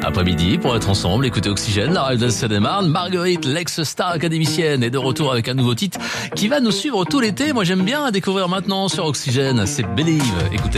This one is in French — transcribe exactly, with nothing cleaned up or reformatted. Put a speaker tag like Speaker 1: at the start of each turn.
Speaker 1: après-midi pour être ensemble, écouter Oxygène, la radio de Seine-et-Marne. Marguerite, l'ex-star académicienne, est de retour avec un nouveau titre qui va nous suivre tout l'été. Moi, j'aime bien découvrir maintenant sur Oxygène. C'est Believe. Écoutez.